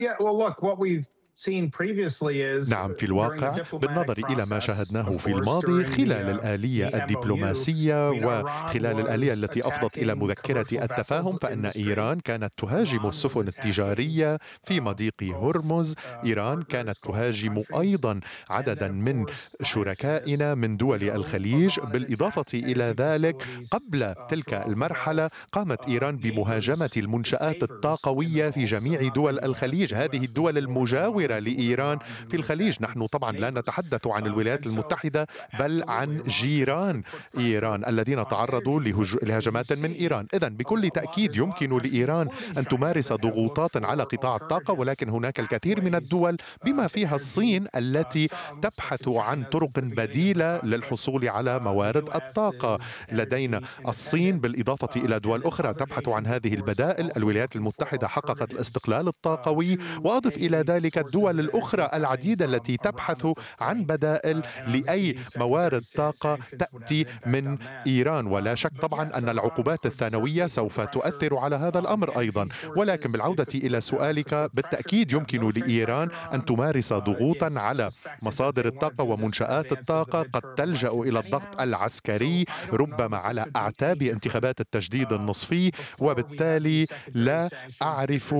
نعم، في الواقع بالنظر إلى ما شاهدناه في الماضي خلال الآلية الدبلوماسية وخلال الآلية التي أفضت إلى مذكرة التفاهم، فإن إيران كانت تهاجم السفن التجارية في مضيق هرمز. إيران كانت تهاجم أيضا عددا من شركائنا من دول الخليج. بالإضافة إلى ذلك، قبل تلك المرحلة قامت إيران بمهاجمة المنشآت الطاقوية في جميع دول الخليج، هذه الدول المجاورة لإيران في الخليج. نحن طبعا لا نتحدث عن الولايات المتحدة بل عن جيران إيران الذين تعرضوا لهجمات من إيران. إذن بكل تأكيد يمكن لإيران أن تمارس ضغوطات على قطاع الطاقة، ولكن هناك الكثير من الدول بما فيها الصين التي تبحث عن طرق بديلة للحصول على موارد الطاقة. لدينا الصين بالإضافة إلى دول أخرى تبحث عن هذه البدائل. الولايات المتحدة حققت الاستقلال الطاقوي، وأضف إلى ذلك الدول الأخرى العديدة التي تبحث عن بدائل لأي موارد طاقة تأتي من إيران. ولا شك طبعا أن العقوبات الثانوية سوف تؤثر على هذا الأمر أيضا. ولكن بالعودة إلى سؤالك، بالتأكيد يمكن لإيران أن تمارس ضغوطا على مصادر الطاقة ومنشآت الطاقة، قد تلجأ إلى الضغط العسكري ربما على أعتاب انتخابات التجديد النصفي. وبالتالي لا أعرف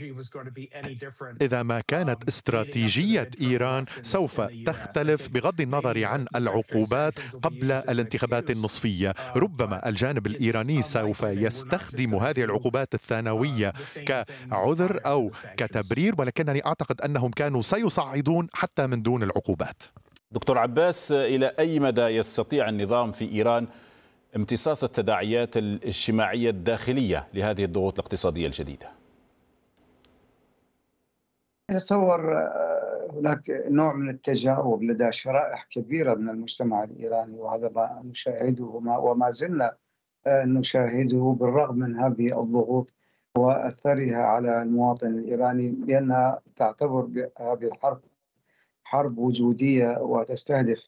إذا ما كانت استراتيجية إيران سوف تختلف بغض النظر عن العقوبات قبل الانتخابات النصفية. ربما الجانب الإيراني سوف يستخدم هذه العقوبات الثانوية كعذر أو كتبرير، ولكنني أعتقد أنهم كانوا سيصعدون حتى من دون العقوبات. دكتور عباس، إلى أي مدى يستطيع النظام في إيران امتصاص التداعيات الاجتماعية الداخلية لهذه الضغوط الاقتصادية الجديدة؟ يتصور هناك نوع من التجاوب لدى شرائح كبيرة من المجتمع الإيراني، وهذا ما نشاهده وما زلنا نشاهده بالرغم من هذه الضغوط وأثرها على المواطن الإيراني، لأنها تعتبر هذه الحرب حرب وجودية وتستهدف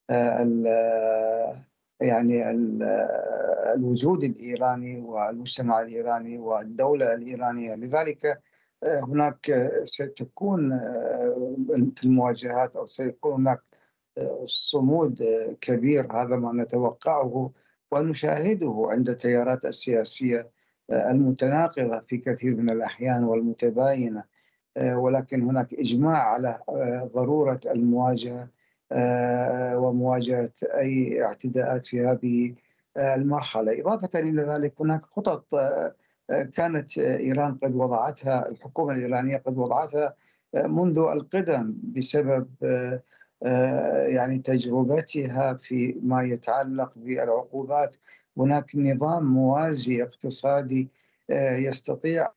يعني الوجود الإيراني والمجتمع الإيراني والدولة الإيرانية. لذلك هناك ستكون في المواجهات أو سيكون هناك صمود كبير، هذا ما نتوقعه ونشاهده عند التيارات السياسية المتناقضة في كثير من الأحيان والمتباينة، ولكن هناك إجماع على ضرورة المواجهة ومواجهة أي اعتداءات في هذه المرحلة. إضافة إلى ذلك هناك خطط كانت إيران قد وضعتها، الحكومة الإيرانية قد وضعتها منذ القدم بسبب يعني تجربتها في ما يتعلق بالعقوبات. هناك نظام موازي اقتصادي يستطيع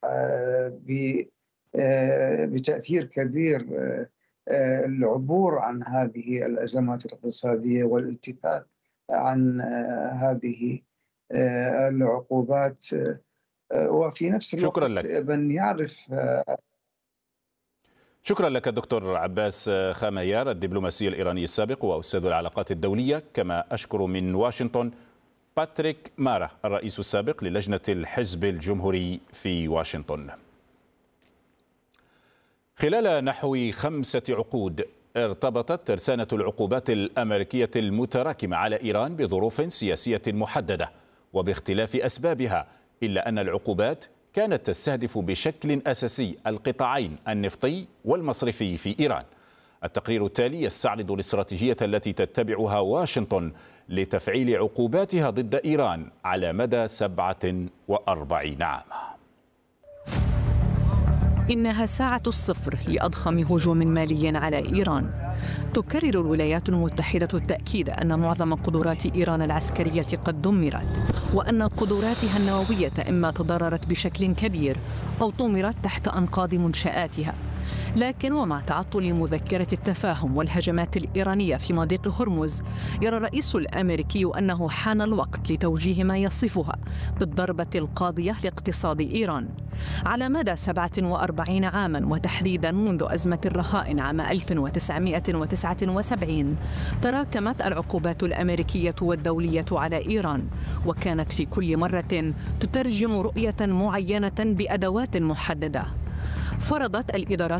بتأثير كبير العبور عن هذه الأزمات الاقتصادية والالتفات عن هذه العقوبات، وفي نفس الوقت شكرا لك. من يعرف. شكرا لك دكتور عباس خاميار، الدبلوماسي الإيراني السابق وأستاذ العلاقات الدولية. كما أشكر من واشنطن باتريك مارا، الرئيس السابق للجنة الحزب الجمهوري في واشنطن. خلال نحو 5 عقود ارتبطت ترسانة العقوبات الأمريكية المتراكمة على إيران بظروف سياسية محددة وباختلاف أسبابها، إلا أن العقوبات كانت تستهدف بشكل أساسي القطاعين النفطي والمصرفي في إيران. التقرير التالي يستعرض الاستراتيجية التي تتبعها واشنطن لتفعيل عقوباتها ضد إيران على مدى 47 عاما. إنها ساعة الصفر لأضخم هجوم مالي على إيران. تكرر الولايات المتحدة التأكيد أن معظم قدرات إيران العسكرية قد دمرت، وأن قدراتها النووية إما تضررت بشكل كبير أو طمرت تحت أنقاض منشآتها. لكن ومع تعطل مذكرة التفاهم والهجمات الإيرانية في مضيق هرمز، يرى الرئيس الأمريكي أنه حان الوقت لتوجيه ما يصفها بالضربة القاضية لاقتصاد إيران. على مدى 47 عاما، وتحديدا منذ أزمة الرهائن عام 1979، تراكمت العقوبات الأمريكية والدولية على إيران، وكانت في كل مرة تترجم رؤية معينة بأدوات محددة. فرضت الإدارات